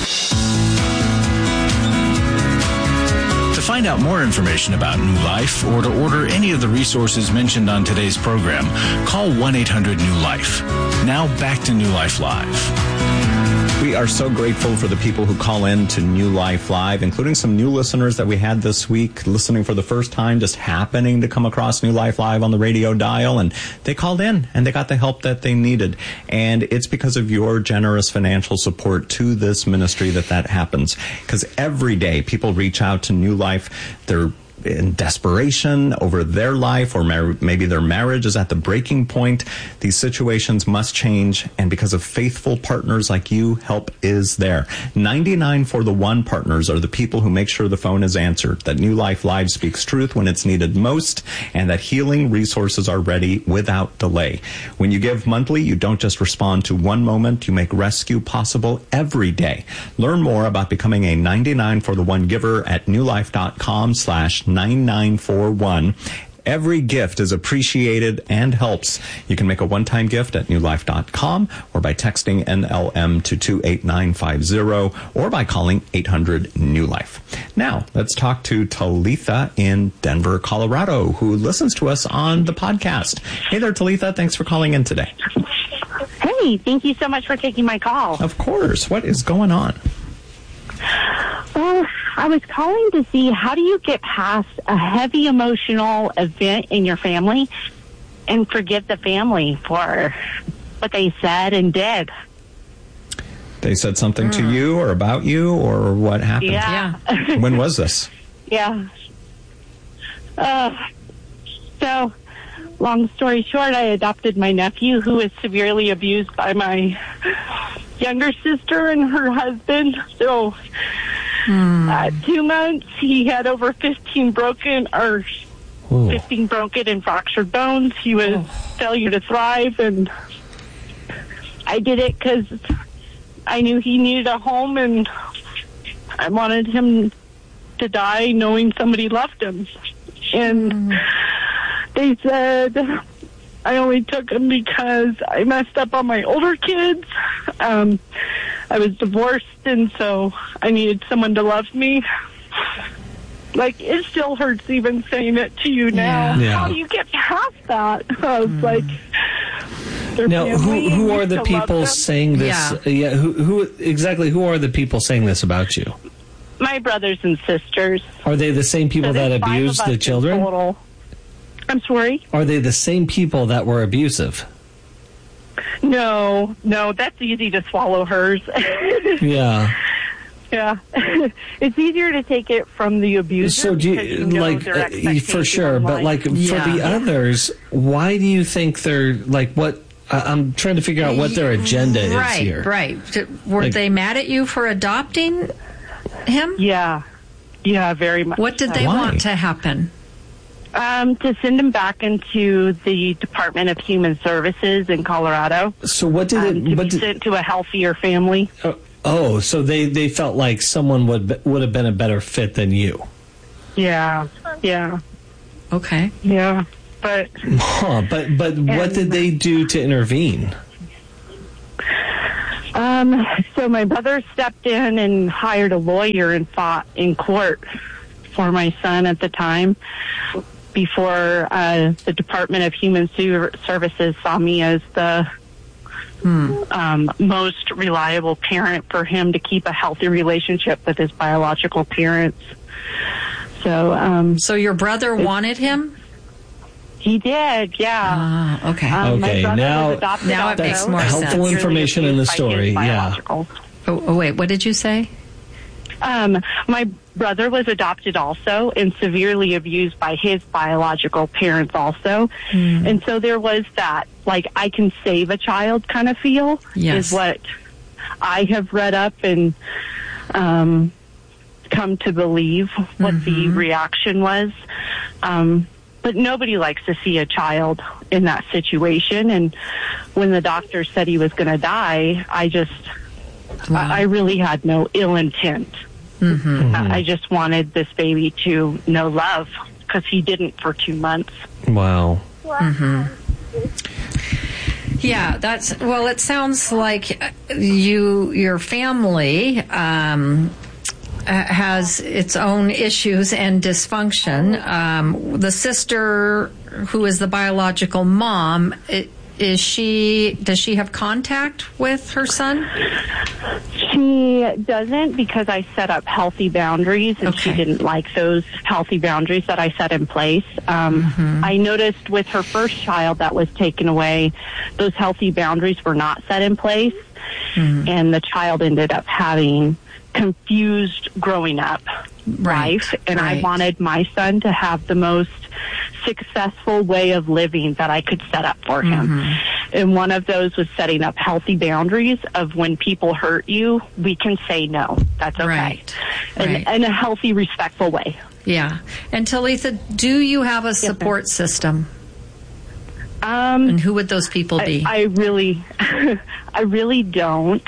To find out more information about New Life or to order any of the resources mentioned on today's program, call one eight hundred new life. Now back to New Life Live. We are so grateful for the people who call in to New Life Live, including some new listeners that we had this week listening for the first time, just happening to come across New Life Live on the radio dial. And they called in and they got the help that they needed. And it's because of your generous financial support to this ministry that that happens. Because every day people reach out to New Life. They're in desperation over their life, or mar- maybe their marriage is at the breaking point. These situations must change, and because of faithful partners like you, help is there. ninety-nine for the One partners are the people who make sure the phone is answered, that New Life Live speaks truth when it's needed most, and that healing resources are ready without delay. When you give monthly, you don't just respond to one moment, you make rescue possible every day. Learn more about becoming a ninety-nine for the One giver at newlife.com slash nine nine four one. Every gift is appreciated and helps. You can make a one-time gift at new life dot com or by texting N L M to two eight nine five zero or by calling eight hundred new life. Now, let's talk to Talitha in Denver, Colorado, who listens to us on the podcast. Hey there, Talitha. Thanks for calling in today. Hey, thank you so much for taking my call. Of course. What is going on? Well, I was calling to see, how do you get past a heavy emotional event in your family and forgive the family for what they said and did? They said something mm. to you or about you, or what happened? Yeah. When was this? Yeah. Uh, so, long story short, I adopted my nephew, who was severely abused by my younger sister and her husband. So, mm. uh, two months, he had over fifteen broken, or Ooh. fifteen broken and fractured bones. He was oh. failure to thrive, and I did it because I knew he needed a home, and I wanted him to die knowing somebody loved him. And mm. they said I only took him because I messed up on my older kids. Um, I was divorced, and so I needed someone to love me. Like, it still hurts even saying it to you now. Yeah. How do you get past that? I was mm. like... Now, who who are the people saying this? Yeah. yeah who who exactly? Who are the people saying this about you? My brothers and sisters. Are they the same people so that abused the children? Total. I'm sorry? Are they the same people that were abusive? No, no, that's easy to swallow hers. Yeah. Yeah. It's easier to take it from the abuser. So do you, you know, like, uh, for sure, but like yeah. for the others, why do you think they're, like, what, I'm trying to figure out what their agenda right, is here. Right, right. Were Like- they mad at you for adopting him? Yeah. Yeah, very much. What did they Why? want to happen? Um, to send him back into the Department of Human Services in Colorado. So what did um, it? to What be did, sent to a healthier family. oh, so they, they felt like someone would be- would have been a better fit than you. Yeah, yeah, Okay. yeah. But Huh, but but what did they do to intervene? um, so my brother stepped in and hired a lawyer and fought in court for my son at the time. Before uh, the Department of Human Ser- Services saw me as the um, most reliable parent for him to keep a healthy relationship with his biological parents. So, um, so your brother wanted him? He did, yeah. Ah, okay. Um, my Okay, brother now- was adopted Now it also, makes more and sense. Helpful severely information in the abused by his story, yeah. biological. Oh, oh, wait, what did you say? Um, my brother was adopted also and severely abused by his biological parents also. Mm. And so there was that, like, I can save a child kind of feel Yes. is what I have read up and um, come to believe what Mm-hmm. the reaction was. Um, but nobody likes to see a child in that situation. And when the doctor said he was going to die, I just, I, I really had no ill intent. Mm-hmm. I I just wanted this baby to know love because he didn't for two months. Wow. Mm-hmm. Yeah, that's, well, it sounds like you, your family, um, uh, has its own issues and dysfunction. Um, the sister who is the biological mom, it, is she, does she have contact with her son? She doesn't because I set up healthy boundaries and she didn't like those healthy boundaries that I set in place. Um, Mm-hmm. I noticed with her first child that was taken away, those healthy boundaries were not set in place. Mm-hmm. And the child ended up having confused growing up life. And I right. wanted my son to have the most successful way of living that I could set up for him. Mm-hmm. And one of those was setting up healthy boundaries of when people hurt you, we can say no. That's okay. Right. In, Right. in a healthy, respectful way. Yeah. And Talitha, do you have a support system? Um, and who would those people be? I, I really, I really don't.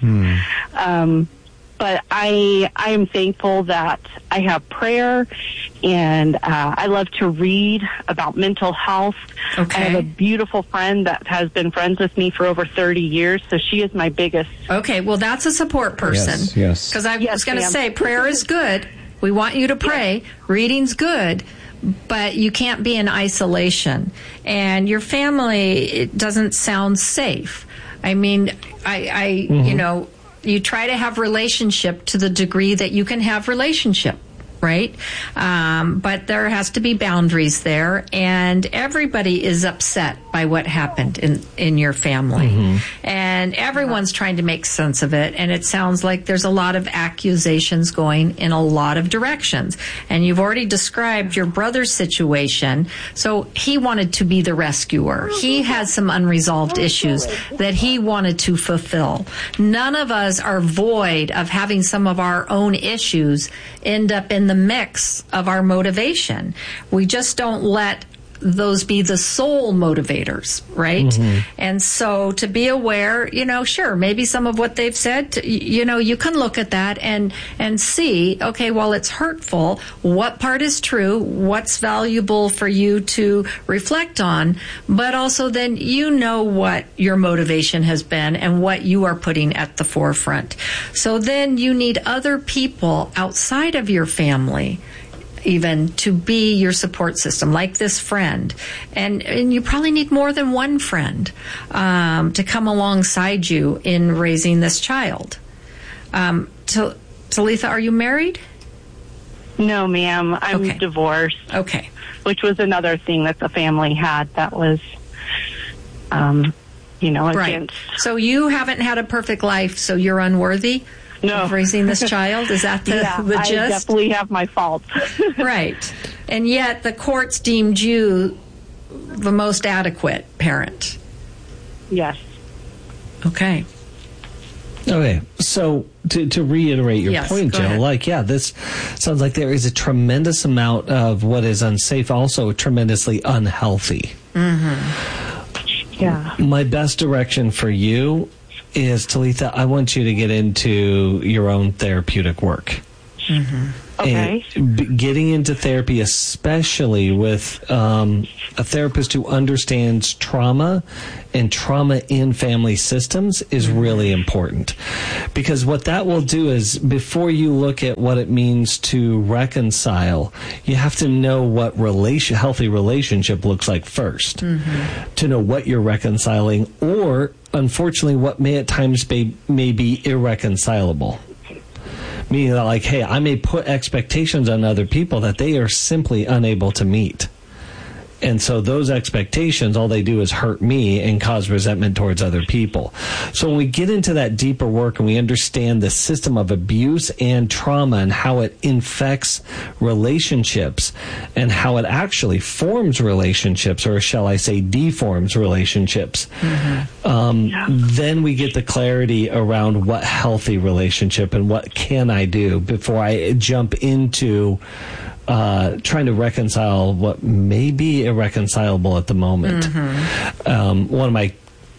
um, but I, I am thankful that I have prayer, and uh, I love to read about mental health. Okay. I have a beautiful friend that has been friends with me for over thirty years, so she is my biggest. Okay, well, that's a support person. Yes, yes. Because I Yes, was going to ma'am. say prayer is good. We want you to pray. Reading's good. But you can't be in isolation. And your family, it doesn't sound safe. I mean, I, I you know, you try to have relationship to the degree that you can have relationship, right? Um, but there has to be boundaries there, and everybody is upset by what happened in, in your family. And everyone's trying to make sense of it, and it sounds like there's a lot of accusations going in a lot of directions. And you've already described your brother's situation, so he wanted to be the rescuer. He had some unresolved issues that he wanted to fulfill. None of us are void of having some of our own issues end up in the mix of our motivation. We just don't let those be the sole motivators, right? Mhm. And so to be aware, you know, sure, maybe some of what they've said, y- you know, you can look at that and, and see, okay, well, it's hurtful. What part is true? What's valuable for you to reflect on? But also then you know what your motivation has been and what you are putting at the forefront. So then you need other people outside of your family even to be your support system, like this friend. And, and you probably need more than one friend um, to come alongside you in raising this child. Um, Tal- Talitha, are you married? No, ma'am. I'm Okay. divorced. Okay. Which was another thing that the family had that was, um, you know, Right. against. So you haven't had a perfect life, so you're unworthy No. of raising this child? Is that the, yeah, the I gist? definitely have my faults. Right. And yet the courts deemed you the most adequate parent. Yes. Okay. Okay, so to, to reiterate your Yes, point, go Joe, ahead. like, yeah, this sounds like there is a tremendous amount of what is unsafe, also tremendously unhealthy. Mm-hmm. Yeah. My best direction for you is, Talitha, I want you to get into your own therapeutic work. Mm-hmm. Okay. And b- getting into therapy, especially with um, a therapist who understands trauma and trauma in family systems, is really important. Because what that will do is, before you look at what it means to reconcile, you have to know what relation, healthy relationship looks like first. Mm-hmm. To know what you're reconciling, or, unfortunately, what may at times be, may be irreconcilable. Meaning that, like, hey, I may put expectations on other people that they are simply unable to meet. And so those expectations, all they do is hurt me and cause resentment towards other people. So when we get into that deeper work and we understand the system of abuse and trauma and how it infects relationships and how it actually forms relationships, or shall I say deforms relationships, mm-hmm. um, yeah. then we get the clarity around what healthy relationship and what can I do before I jump into Uh, trying to reconcile what may be irreconcilable at the moment. Mm-hmm. Um, one of my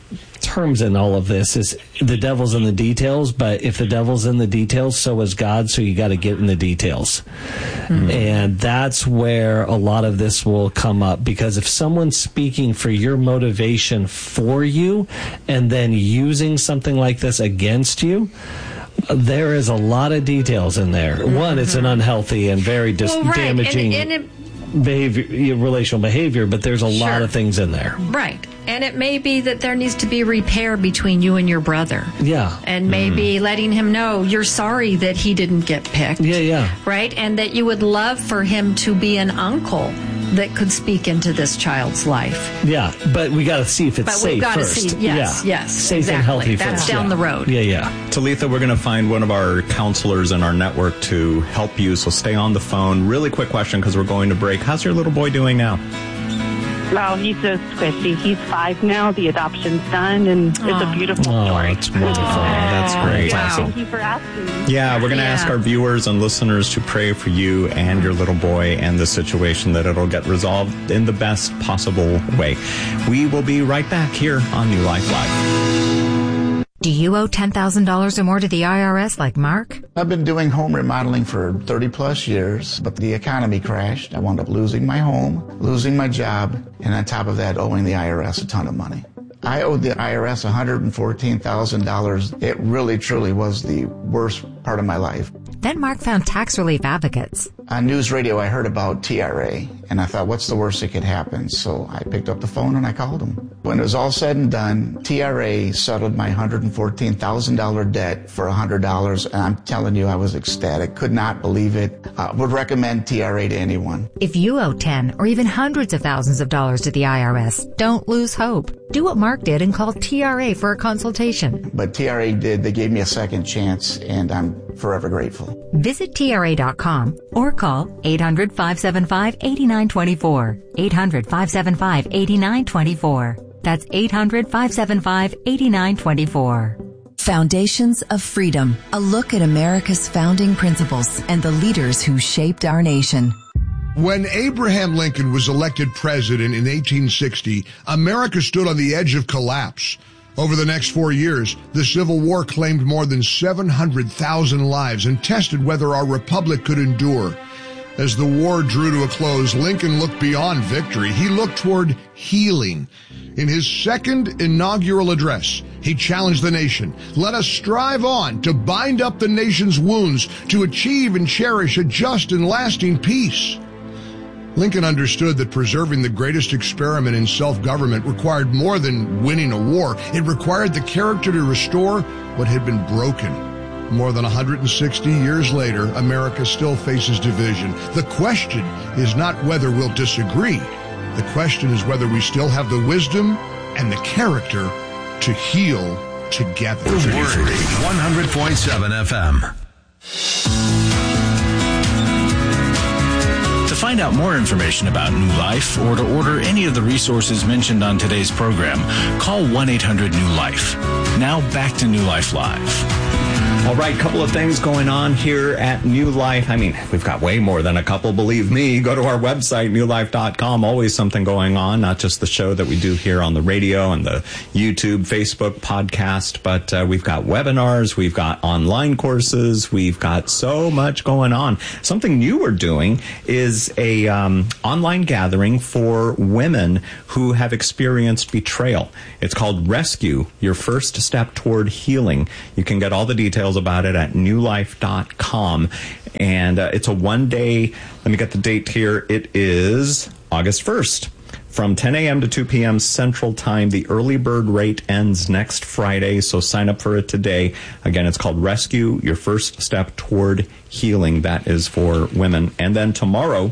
terms in all of this is the devil's in the details, but if the devil's in the details, so is God, so you got to get in the details. Mm-hmm. And that's where a lot of this will come up, because if someone's speaking for your motivation for you and then using something like this against you, there is a lot of details in there. One, it's an unhealthy and very dis- well, right. damaging and, and it, behavior, relational behavior, but there's a sure. lot of things in there. Right. And it may be that there needs to be repair between you and your brother. Yeah. And maybe mm. letting him know you're sorry that he didn't get picked. Yeah, yeah. Right? And that you would love for him to be an uncle that could speak into this child's life. Yeah, but we got to see if it's but safe we've got first. to see, yes, yeah. yes, safe exactly. and healthy That's first. down yeah. the road. Yeah, yeah. Talitha, we're going to find one of our counselors in our network to help you, so stay on the phone. Really quick question, because we're going to break. How's your little boy doing now? Oh, he's so squishy. He's five now. The adoption's done, and it's a beautiful oh, story. That's wonderful. That's great. Yeah, Awesome. thank you for asking. Yeah, we're going to Yeah. ask our viewers and listeners to pray for you and your little boy and the situation, that it'll get resolved in the best possible way. We will be right back here on New Life Live. Do you owe ten thousand dollars or more to the I R S like Mark? I've been doing home remodeling for thirty plus years, but the economy crashed. I wound up losing my home, losing my job, and on top of that, owing the I R S a ton of money. I owed the I R S one hundred fourteen thousand dollars. It really, truly was the worst part of my life. Then Mark found tax relief advocates. On news radio, I heard about T R A, and I thought, what's the worst that could happen? So I picked up the phone and I called them. When it was all said and done, T R A settled my one hundred fourteen thousand dollars debt for one hundred dollars, and I'm telling you, I was ecstatic. Could not believe it. Uh, would recommend T R A to anyone. If you owe ten or even hundreds of thousands of dollars to the I R S, don't lose hope. Do what Mark did and call T R A for a consultation. But T R A did. They gave me a second chance, and I'm forever grateful. Visit T R A dot com or call eight hundred, five seven five, eight nine two four. eight hundred, five seven five, eight nine two four. That's eight hundred, five seven five, eight nine two four. Foundations of Freedom, a look at America's founding principles and the leaders who shaped our nation. When Abraham Lincoln was elected president in eighteen sixty, America stood on the edge of collapse. Over the next four years, the Civil War claimed more than seven hundred thousand lives and tested whether our republic could endure. As the war drew to a close, Lincoln looked beyond victory. He looked toward healing. In his second inaugural address, he challenged the nation. Let us strive on to bind up the nation's wounds, to achieve and cherish a just and lasting peace. Lincoln understood that preserving the greatest experiment in self-government required more than winning a war. It required the character to restore what had been broken. More than one hundred sixty years later, America still faces division. The question is not whether we'll disagree. The question is whether we still have the wisdom and the character to heal together. The Word, one hundred point seven F M. To find out more information about New Life or to order any of the resources mentioned on today's program, call one eight hundred new life. Now back to New Life Live. All right, couple of things going on here at New Life. I mean, we've got way more than a couple, believe me. Go to our website, new life dot com. Always something going on, not just the show that we do here on the radio and the YouTube, Facebook, podcast, but uh, we've got webinars, we've got online courses, we've got so much going on. Something new we're doing is a um, online gathering for women who have experienced betrayal. It's called Rescue, Your First Step Toward Healing. You can get all the details about it at new life dot com. And uh, it's a one-day, let me get the date here. It is August first. From ten a.m. to two p.m. Central Time. The early bird rate ends next Friday, so sign up for it today. Again, it's called Rescue, Your First Step Toward Healing. That is for women. And then tomorrow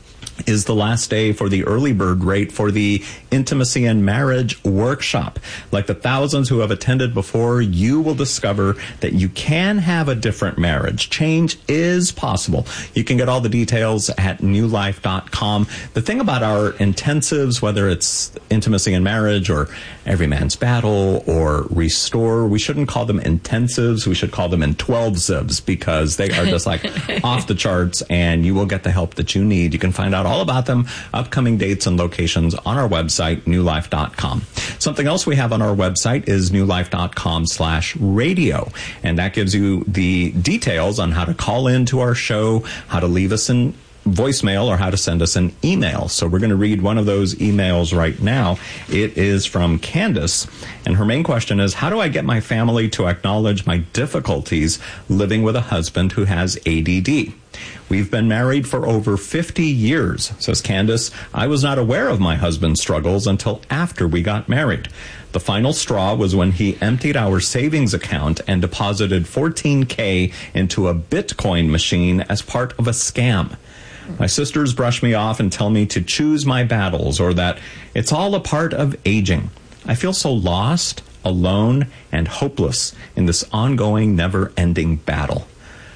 is the last day for the early bird rate for the Intimacy and Marriage Workshop. Like the thousands who have attended before, you will discover that you can have a different marriage. Change is possible. You can get all the details at new life dot com. The thing about our intensives, whether it's Intimacy and Marriage or Every Man's Battle or Restore, we shouldn't call them intensives. We should call them in twelve-sibs because they are just like off the charts, and you will get the help that you need. You can find out all about them, upcoming dates and locations on our website, new life dot com. Something else we have on our website is new life dot com slash radio, and that gives you the details on how to call into our show, how to leave us an voicemail, or how to send us an email. So we're going to read one of those emails right now. It is from Candace, and her main question is, how do I get my family to acknowledge my difficulties living with a husband who has A D D? We've been married for over fifty years, says Candace. I was not aware of my husband's struggles until after we got married. The final straw was when he emptied our savings account and deposited fourteen K into a Bitcoin machine as part of a scam. My sisters brush me off and tell me to choose my battles, or that it's all a part of aging. I feel so lost, alone, and hopeless in this ongoing, never-ending battle.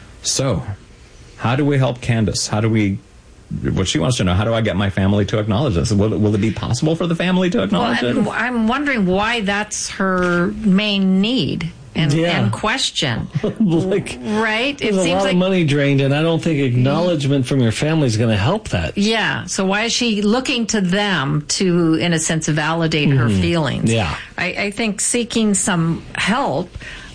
So, how do we help Candace? How do we, what she wants to know, how do I get my family to acknowledge this? Will, will it be possible for the family to acknowledge well, it? I'm wondering why that's her main need. And, yeah. and question. like, right? There's It a seems lot like of money drained, and I don't think acknowledgement from your family is going to help that. Yeah. So why is she looking to them to, in a sense, validate her Mhm. feelings? Yeah. I, I think seeking some help,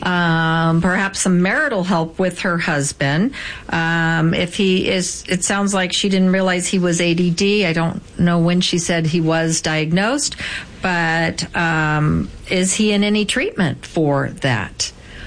um, perhaps some marital help with her husband. Um, if he is, it sounds like she didn't realize he was A D D. I don't know when she said he was diagnosed, but um, is he in any treatment for that?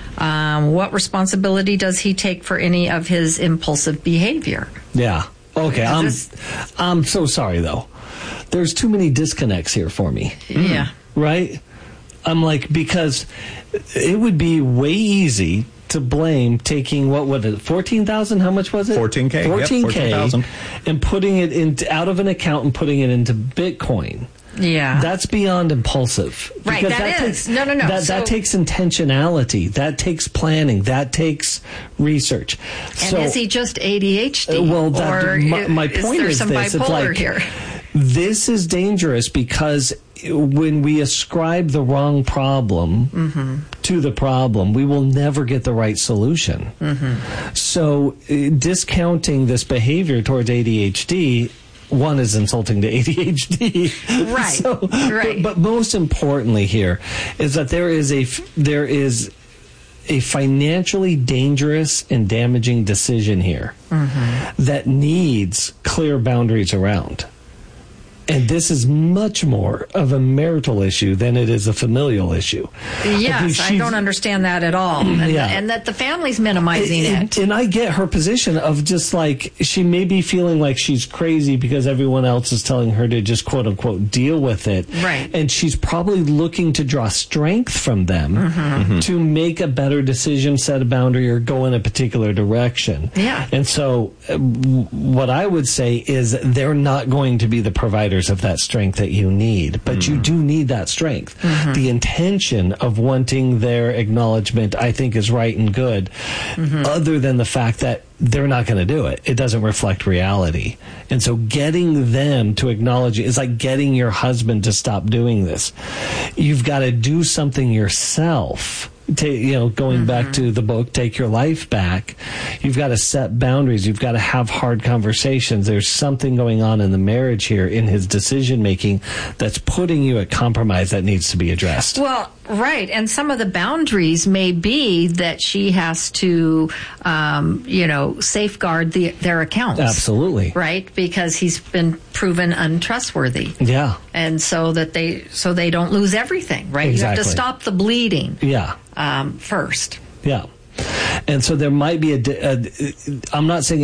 Um, what responsibility does he take for any of his impulsive behavior? Yeah. Okay. I'm, Is I'm so sorry, though. There's too many disconnects here for me. Yeah. Right? I'm like, because it would be way easy to blame taking, what was it, fourteen thousand? How much was it? fourteen K. fourteen K. Yep, fourteen thousand. And putting it into, out of an account and putting it into Bitcoin. Yeah. That's beyond impulsive. Right, Because that is. Takes, No, no, no. That, So- that takes intentionality. That takes planning. That takes research. And so, is he just A D H D? Uh, well, that, or my, my is point there is some this: it's bipolar like here? this is dangerous because when we ascribe the wrong problem Mm-hmm. to the problem, we will never get the right solution. Mm-hmm. So, uh, discounting this behavior towards A D H D. One is insulting to A D H D, Right, so, right. But, but most importantly here is that there is a f- there is a financially dangerous and damaging decision here Mm-hmm. that needs clear boundaries around. And this is much more of a marital issue than it is a familial issue. Yes, I, she's- don't understand that at all. And, Yeah. and that the family's minimizing and, it. and I get her position of just like she may be feeling like she's crazy because everyone else is telling her to just quote unquote deal with it. Right. And she's probably looking to draw strength from them Mhm. to make a better decision, set a boundary, or go in a particular direction. Yeah. And so uh, w- what I would say is they're not going to be the provider providers of that strength that you need. But mm-hmm. you do need that strength. Mm-hmm. The intention of wanting their acknowledgement, I think, is right and good, mm-hmm. other than the fact that they're not going to do it. It doesn't reflect reality. And so getting them to acknowledge it is like getting your husband to stop doing this. You've got to do something yourself. Ta- you know, going mm-hmm. back to the book, Take Your Life Back, you've got to set boundaries. You've got to have hard conversations. There's something going on in the marriage here, in his decision making, that's putting you at compromise that needs to be addressed. Well, right. And some of the boundaries may be that she has to, um, you know, safeguard the, their accounts. Absolutely. Right? Because he's been proven untrustworthy. Yeah. And so that they, so they don't lose everything, right? Exactly. You have to stop the bleeding. Yeah. Um, first. Yeah. And so there might be a, a I'm not saying